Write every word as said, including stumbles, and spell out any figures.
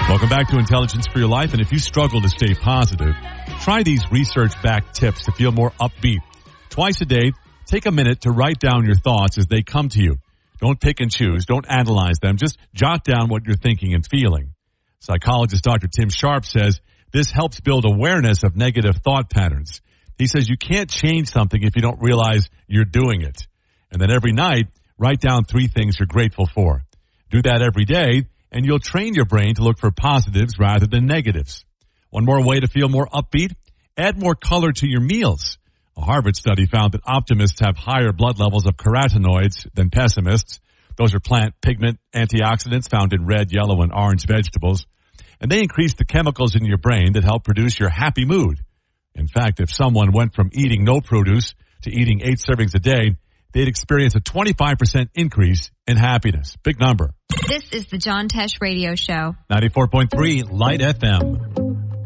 Welcome back to Intelligence for Your Life. And if you struggle to stay positive, try these research-backed tips to feel more upbeat. Twice a day, take a minute to write down your thoughts as they come to you. Don't pick and choose. Don't analyze them. Just jot down what you're thinking and feeling. Psychologist Doctor Tim Sharp says this helps build awareness of negative thought patterns. He says you can't change something if you don't realize you're doing it. And then every night, write down three things you're grateful for. Do that every day, and you'll train your brain to look for positives rather than negatives. One more way to feel more upbeat, add more color to your meals. A Harvard study found that optimists have higher blood levels of carotenoids than pessimists. Those are plant pigment antioxidants found in red, yellow, and orange vegetables. And they increase the chemicals in your brain that help produce your happy mood. In fact, if someone went from eating no produce to eating eight servings a day, they'd experience a twenty-five percent increase in happiness. Big number. This is the John Tesh Radio Show. ninety-four point three Light F M.